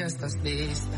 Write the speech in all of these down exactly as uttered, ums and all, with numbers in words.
ya estás lista.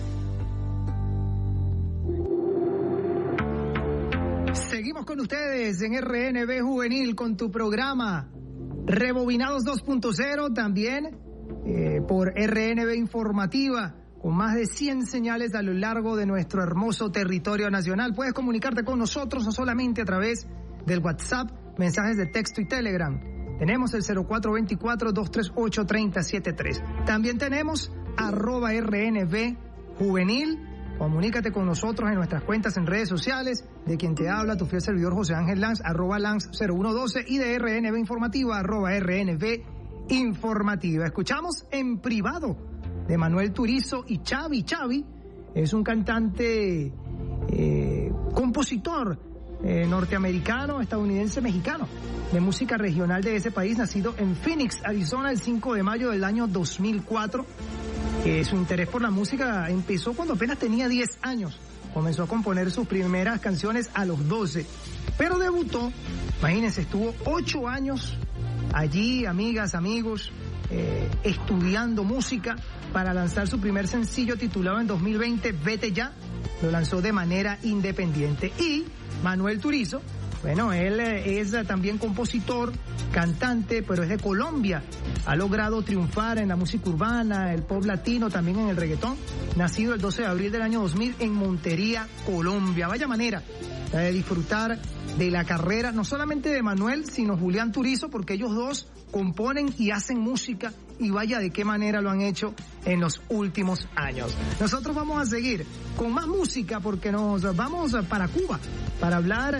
Seguimos con ustedes en R N B Juvenil con tu programa Rebobinados dos punto cero, también eh, por R N B Informativa, con más de cien señales a lo largo de nuestro hermoso territorio nacional. Puedes comunicarte con nosotros no solamente a través del WhatsApp, mensajes de texto y Telegram. Tenemos el cero cuatro dos cuatro, dos tres ocho, tres cero siete tres. También tenemos arroba R N B Juvenil. Comunícate con nosotros en nuestras cuentas en redes sociales, de quien te habla tu fiel servidor José Ángel Lanz, arroba Lanz cero uno doce, y de R N B Informativa, arroba R N B Informativa. Escuchamos En Privado de Manuel Turizo y Chavi. Chavi es un cantante, eh, compositor eh, norteamericano, estadounidense, mexicano, de música regional de ese país, nacido en Phoenix, Arizona, el cinco de mayo del año dos mil cuatro. Eh, su interés por la música empezó cuando apenas tenía diez años. Comenzó a componer sus primeras canciones a los doce, pero debutó, imagínense, estuvo ocho años allí, amigas, amigos, eh, estudiando música para lanzar su primer sencillo titulado en dos mil veinte, Vete Ya. Lo lanzó de manera independiente. Y Manuel Turizo, bueno, él es también compositor, cantante, pero es de Colombia. Ha logrado triunfar en la música urbana, el pop latino, también en el reggaetón. Nacido el doce de abril del año dos mil en Montería, Colombia. Vaya manera de disfrutar de la carrera, no solamente de Manuel, sino Julián Turizo, porque ellos dos componen y hacen música, y vaya de qué manera lo han hecho en los últimos años. Nosotros vamos a seguir con más música porque nos vamos para Cuba para hablar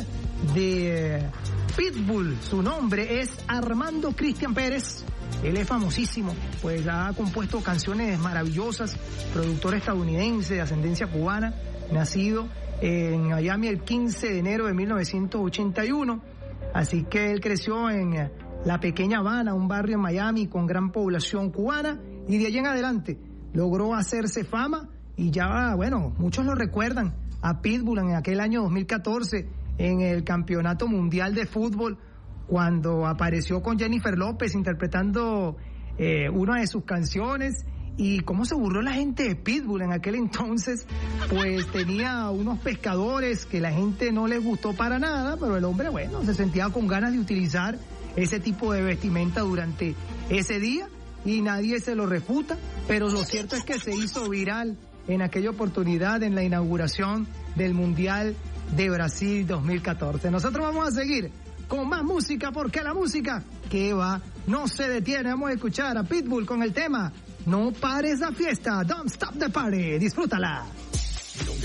de Pitbull. Su nombre es Armando Cristian Pérez. Él es famosísimo, pues ha compuesto canciones maravillosas, productor estadounidense de ascendencia cubana, nacido en Miami el quince de enero de mil novecientos ochenta y uno. Así que él creció en la pequeña Habana, un barrio en Miami con gran población cubana, y de allí en adelante logró hacerse fama, y ya, bueno, muchos lo recuerdan a Pitbull en aquel año dos mil catorce en el Campeonato Mundial de Fútbol, cuando apareció con Jennifer López interpretando eh, una de sus canciones. Y cómo se burló la gente de Pitbull en aquel entonces, pues tenía unos pescadores que la gente no les gustó para nada, pero el hombre, bueno, se sentía con ganas de utilizar ese tipo de vestimenta durante ese día y nadie se lo refuta, pero lo cierto es que se hizo viral en aquella oportunidad en la inauguración del Mundial de Brasil dos mil catorce. Nosotros vamos a seguir con más música, porque la música que va no se detiene. Vamos a escuchar a Pitbull con el tema No Pares la Fiesta, Don't Stop the Party. Disfrútala.